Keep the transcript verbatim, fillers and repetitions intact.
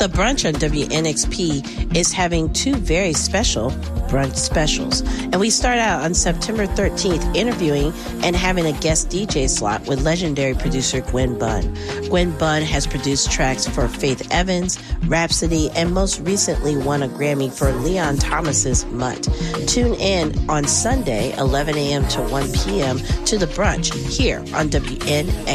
The Brunch on W N X P is having two very special brunch specials. And we start out on September thirteenth interviewing and having a guest D J slot with legendary producer Gwen Bunn. Gwen Bunn has produced tracks for Faith Evans, Rhapsody, and most recently won a Grammy for Leon Thomas's Mutt. Tune in on Sunday, eleven a.m. to one p.m. to The Brunch here on W N X P.